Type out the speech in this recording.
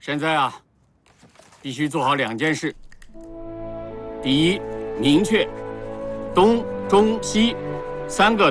现在啊，必须做好2件事。第一，明确东中西3个